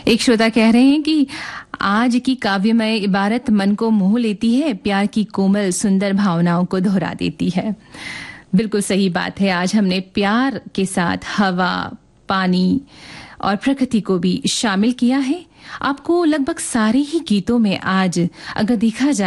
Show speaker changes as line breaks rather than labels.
एक श्रोता कह रहे हैं कि आज की काव्यमय इबारत मन को मोह लेती है, प्यार की कोमल सुंदर भावनाओं को दोहरा देती है। बिल्कुल सही बात है। आज हमने प्यार के साथ हवा, पानी और प्रकृति को भी शामिल किया है। आपको लगभग सारे ही गीतों में आज अगर देखा जाए